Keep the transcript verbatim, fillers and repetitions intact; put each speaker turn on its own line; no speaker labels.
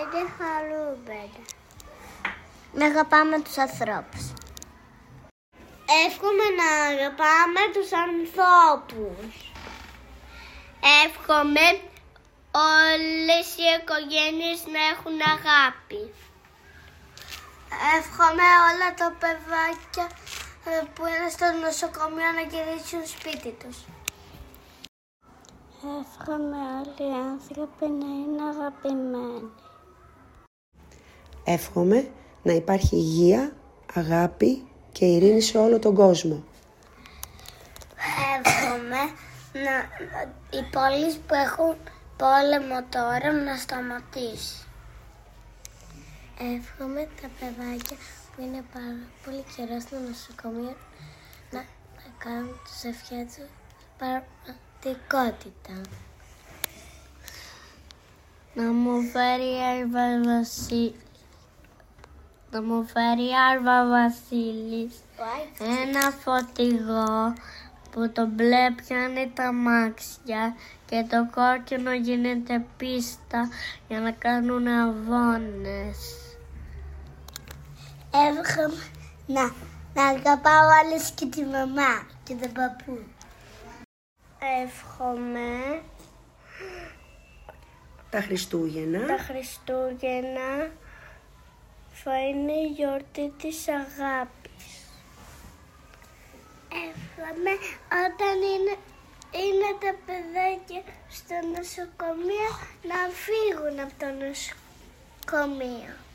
είναι χαρούμενα. Να αγαπάμε τους ανθρώπους. Εύχομαι να αγαπάμε τους ανθρώπους. Εύχομαι όλες οι οικογένειες να έχουν αγάπη. Εύχομαι όλα τα παιδάκια που είναι στο νοσοκομείο να γυρίσουν σπίτι τους. Εύχομαι όλοι οι άνθρωποι να είναι αγαπημένοι.
Εύχομαι να υπάρχει υγεία, αγάπη και ειρήνη σε όλο τον κόσμο.
Εύχομαι να, οι πόλεις που έχουν πόλεμο τώρα να σταματήσει. Εύχομαι τα παιδάκια που είναι πάρα πολύ καιρό στο νοσοκομείο να, να κάνουν τις ευχές τους πραγματικότητα. Να μου φέρει η Άρβα Βασίλης. Να μου φέρει η Άρβα Βασίλης ένα φορτηγό που το μπλε πιάνει τα αμάξια και το κόκκινο γίνεται πίστα για να κάνουν αγώνες. Εύχομαι να, να αγαπάω όλες και τη μαμά και τον παππού. Εύχομαι
Τα Χριστούγεννα.
τα Χριστούγεννα θα είναι η γιορτή της αγάπης. Εύχομαι όταν είναι, είναι τα παιδάκια στο νοσοκομείο να φύγουν από το νοσοκομείο.